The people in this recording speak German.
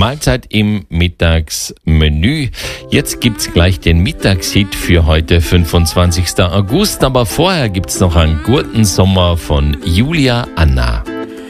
Mahlzeit im Mittagsmenü. Jetzt gibt's gleich den Mittagshit für heute, 25. August. Aber vorher gibt's noch einen guten Sommer von Julia Anna.